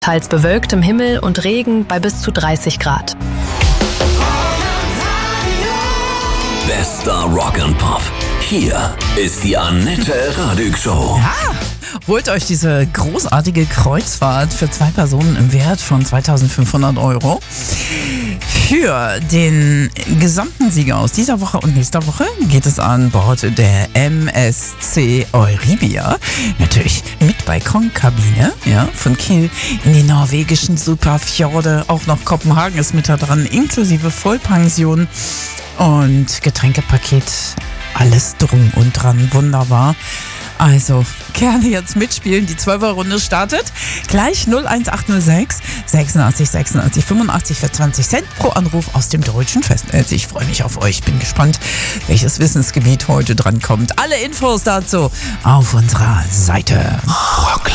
Teils bewölktem Himmel und Regen bei bis zu 30 Grad. Bester Rock and Pop. Hier ist die Annette Radig Show. Ja, holt euch diese großartige Kreuzfahrt für 2 Personen im Wert von 2.500 €. Für den gesamten Sieger aus dieser Woche und nächster Woche geht es an Bord der MSC Euribia. Natürlich mit Balkonkabine, ja, von Kiel in die norwegischen Superfjorde. Auch noch Kopenhagen ist mit da dran, inklusive Vollpension und Getränkepaket. Alles drum und dran, wunderbar. Also, gerne jetzt mitspielen. Die 12er-Runde startet gleich 01806 86 86 85 für 20 Cent pro Anruf aus dem deutschen Festnetz. Ich freue mich auf euch. Bin gespannt, welches Wissensgebiet heute dran kommt. Alle Infos dazu auf unserer Seite.